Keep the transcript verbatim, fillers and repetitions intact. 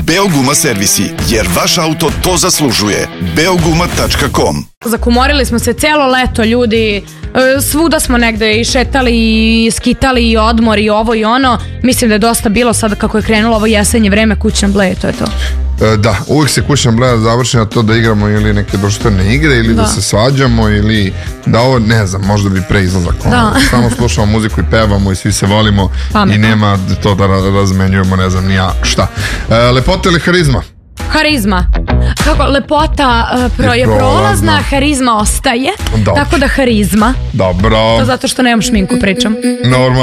Beoguma servisi, jer vaš auto to zaslužuje. beoguma tačka com. Zakumorili smo se celo leto, ljudi, svuda smo negde i šetali i skitali i odmor i ovo i ono. Mislim da je dosta bilo sada kako je krenulo ovo jesenje vreme, kućna bleja, to je to. Da, uvijek se kućna bleja završi na to da igramo ili neke društvene igre ili da, da se svađamo ili da ovo, ne znam, možda bi pre izlazak. Da. Samo slušamo muziku i pevamo i svi se volimo. Pametno. I nema to da razmenjujemo, ne znam, ni ja šta. E, lepota ili harizma? Harizma. Kako, lepota uh, pro, je, je prolazna, prolazna, harizma ostaje. Dobro. Tako da harizma. Dobro. To zato što nemam šminku, pričam. Normalno.